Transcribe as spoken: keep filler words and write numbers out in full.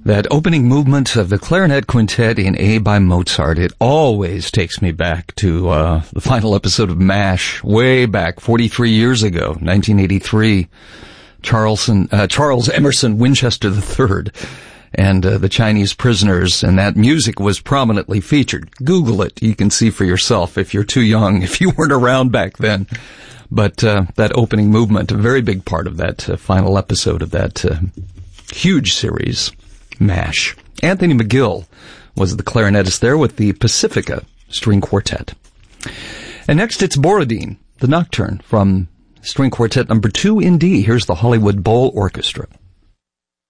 That opening movement of the clarinet quintet in A by Mozart, it always takes me back to uh, the final episode of MASH, way back forty-three years ago, nineteen eighty-three. Charleston, uh, Charles Emerson Winchester the third and uh, the Chinese prisoners, and that music was prominently featured. Google it. You can see for yourself if you're too young, if you weren't around back then. But uh, that opening movement, a very big part of that uh, final episode of that uh, huge series, MASH. Anthony McGill was the clarinetist there with the Pacifica String Quartet. And next it's Borodin, the Nocturne from String Quartet number two in D. Here's the Hollywood Bowl Orchestra.